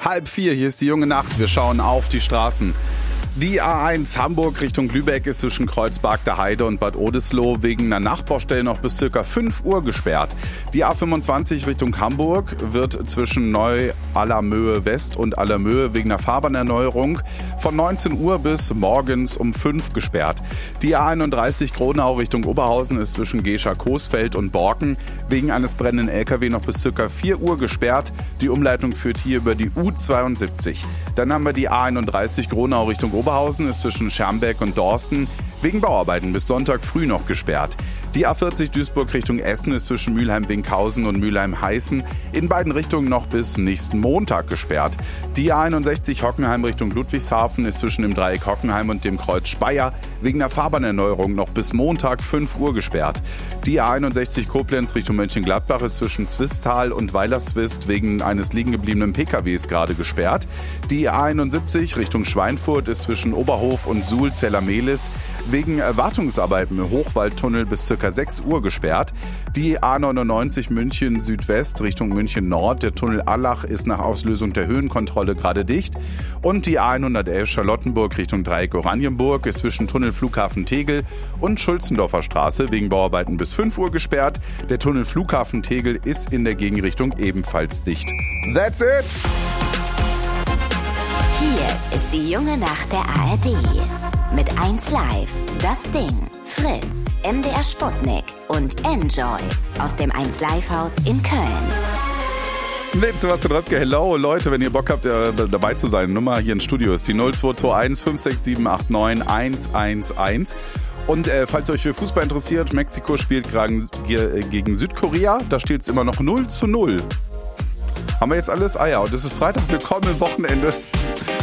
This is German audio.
3:30, hier ist die junge Nacht. Wir schauen auf die Straßen. Die A1 Hamburg Richtung Lübeck ist zwischen Kreuzberg der Heide und Bad Oldesloe wegen einer Nachbaustelle noch bis ca. 5 Uhr gesperrt. Die A25 Richtung Hamburg wird zwischen Neu-Allermöhe West und Allermöhe wegen einer Fahrbahnerneuerung von 19 Uhr bis morgens um 5 gesperrt. Die A31 Gronau Richtung Oberhausen ist zwischen Gescher-Coesfeld und Borken wegen eines brennenden LKW noch bis ca. 4 Uhr gesperrt. Die Umleitung führt hier über die U72. Dann haben wir die A31 Gronau Richtung Oberhausen ist zwischen Schermbeck und Dorsten wegen Bauarbeiten bis Sonntag früh noch gesperrt. Die A40 Duisburg Richtung Essen ist zwischen Mülheim-Winkhausen und Mülheim-Heißen in beiden Richtungen noch bis nächsten Montag gesperrt. Die A61 Hockenheim Richtung Ludwigshafen ist zwischen dem Dreieck Hockenheim und dem Kreuz Speyer wegen der Fahrbahnerneuerung noch bis Montag 5 Uhr gesperrt. Die A61 Koblenz Richtung Mönchengladbach ist zwischen Zwistal und Weilerswist wegen eines liegengebliebenen PKWs gerade gesperrt. Die A71 Richtung Schweinfurt ist zwischen Oberhof und Suhl-Zellermehlis wegen Wartungsarbeiten im Hochwaldtunnel bis ca. 6 Uhr gesperrt. Die A99 München Südwest Richtung München Nord, der Tunnel Allach ist nach Auslösung der Höhenkontrolle gerade dicht. Und die A111 Charlottenburg Richtung Dreieck Oranienburg ist zwischen Tunnel Flughafen Tegel und Schulzendorfer Straße wegen Bauarbeiten bis 5 Uhr gesperrt. Der Tunnel Flughafen Tegel ist in der Gegenrichtung ebenfalls dicht. That's it! Hier ist die junge Nacht der ARD. Mit 1Live, Das Ding, Fritz, MDR Sputnik und Enjoy aus dem 1Live-Haus in Köln. Mit Sebastian Röttke, hello Leute, wenn ihr Bock habt, dabei zu sein, Nummer hier im Studio ist die 0221 567 89 111. Und falls ihr euch für Fußball interessiert, Mexiko spielt gerade gegen Südkorea, da steht es immer noch 0:0. Haben wir jetzt alles? Ah ja, und es ist Freitag, willkommen im Wochenende.